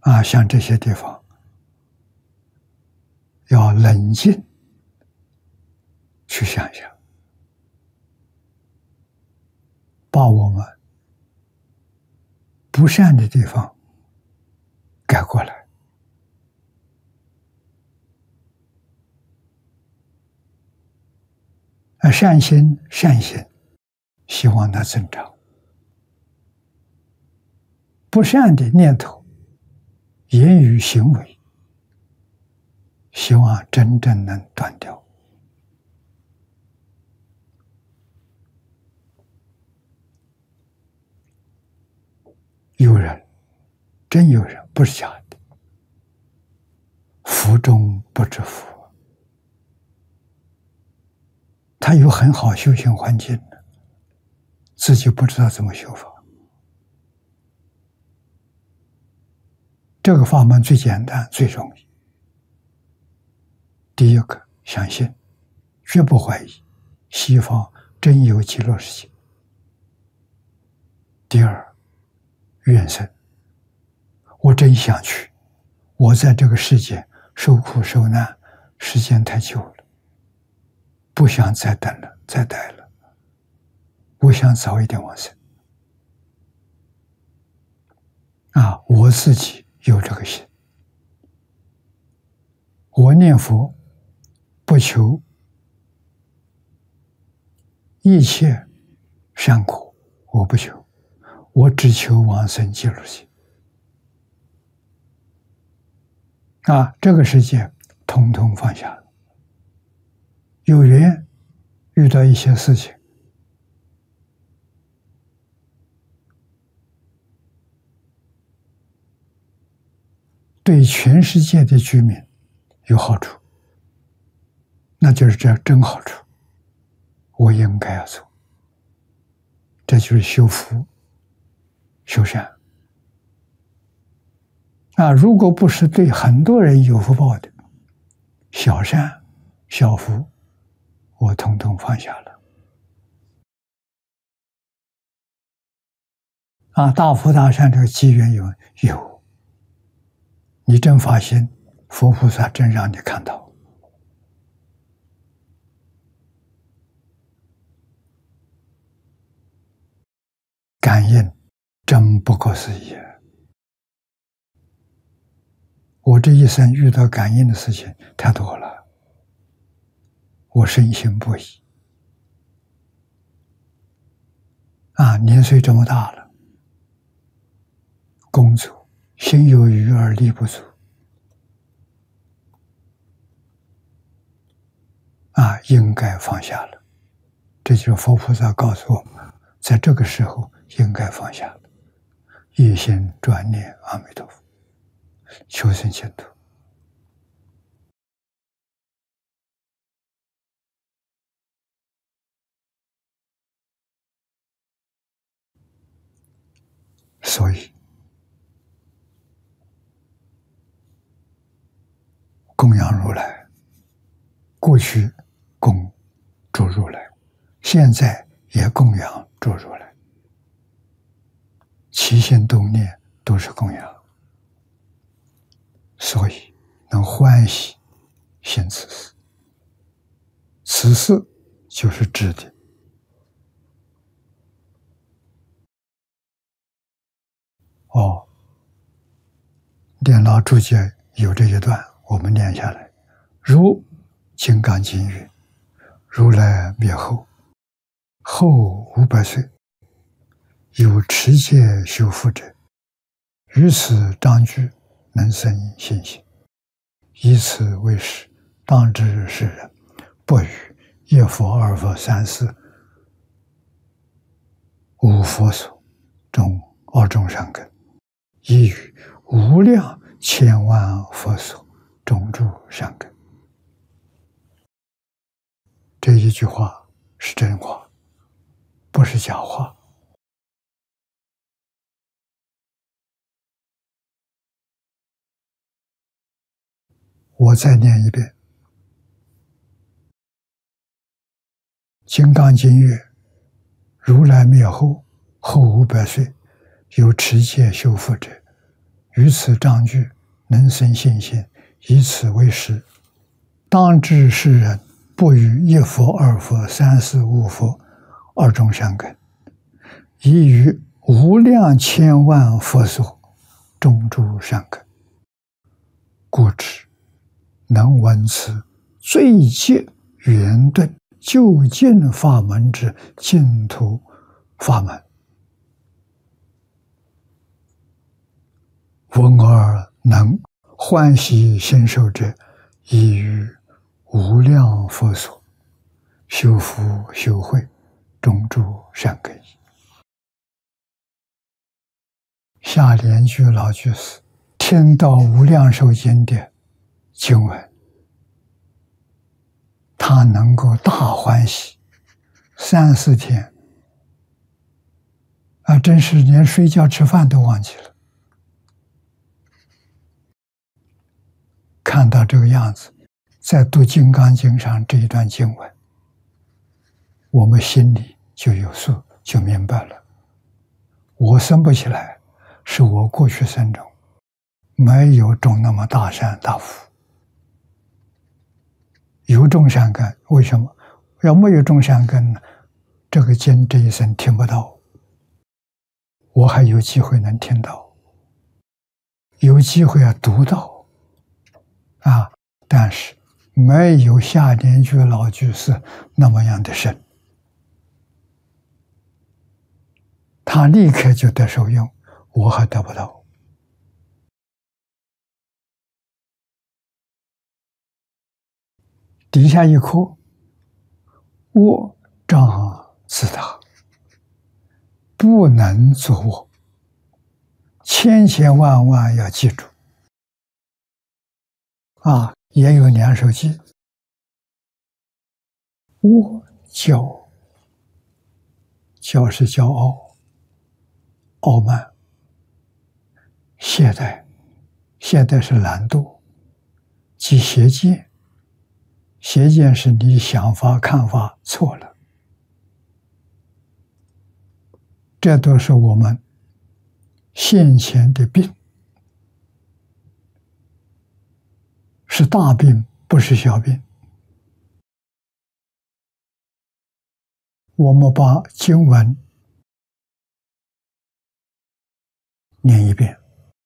像这些地方要冷静去想想，把我们不善的地方改过来。善心，希望它增长；不善的念头、言语行为，希望真正能断掉。有人，真有人，不是假的，福中不知福。他有很好修行环境的，自己不知道怎么修法。这个法门最简单最容易。第一个，相信，绝不怀疑西方真有极乐世界。第二，愿生，我真想去，我在这个世界受苦受难时间太久了，不想再等了，再待了，我想早一点往生。我自己有这个心，我念佛不求一切善果，我不求，我只求往生极乐世界。这个世界统统放下了。有缘遇到一些事情，对全世界的居民有好处，那就是这真好处，我应该要做。这就是修福修善。如果不是对很多人有福报的小善小福，我统统放下了。大福大善这个机缘有，你真发心，佛菩萨真让你看到。感应真不可思议。我这一生遇到感应的事情太多了，我深信不疑。年岁这么大了，工作心有余而力不足，应该放下了。这就是佛菩萨告诉我们，在这个时候应该放下了，一心专念阿弥陀佛，求生净土。所以供养如来，过去供诸如来，现在也供养诸如来，起心动念都是供养，所以能欢喜行此事。此事就是指的念老注解有这一段，我们念下来。如金刚经云：如来灭后500岁，有持戒修福者，于此章句能生信心，以此为誓，当知世人不与一佛、二佛、三世五佛所中二种善根，亦与无量千万佛所种诸善根。这一句话是真话，不是假话。我再念一遍：金刚经曰：如来灭后500岁，有持戒修福者， 于此章句，能生信心，以此为师。当知世人不与一佛、二佛、三世、五佛二种善根，亦于无量千万佛所种诸善根，故知能闻此最极圆顿究竟法门之净土法门，闻而能欢喜心受者，亦于无量佛所修福修慧种诸善根矣。下莲居老居士听到无量寿经的经文，他能够大欢喜，3、4天真是连睡觉吃饭都忘记了。看到这个样子，在读《金刚经》上这一段经文，我们心里就有数，就明白了。我生不起来，是我过去生中没有种那么大善大福。有种善根，为什么？要没有种善根呢？这个经这一生听不到，我还有机会能听到，有机会读到。但是没有下莲居老居士那么样的深，他立刻就得受用，我还得不到。底下一颗，我障自大，不能作我，千千万万要记住。也有2首偈，我骄，骄是骄傲、傲慢；懈怠，懈怠是懒惰；即邪见，邪见是你想法看法错了。这都是我们现前的病，是大病，不是小病。我们把经文念一遍：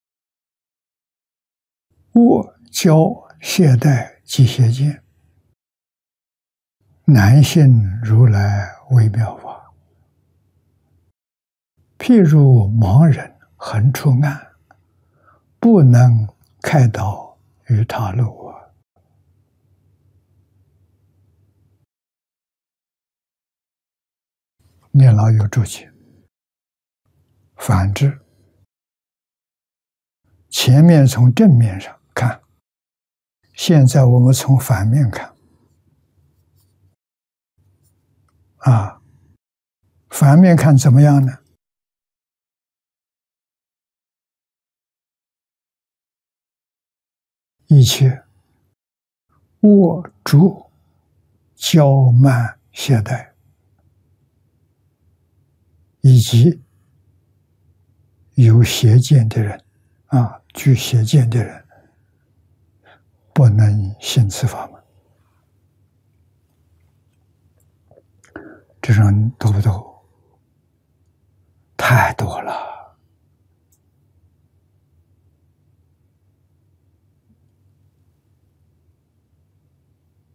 我骄懈怠即邪见，难信如来微妙法。譬如盲人横出岸，不能开导于他路。念老有注解。反之，前面从正面上看，现在我们从反面看。反面看怎么样呢？一切我逐骄慢懈怠，以及有邪见的人具邪见的人，不能信此法门。这种人多不多？太多了。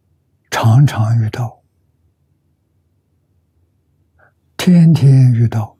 常常遇到，天天遇到。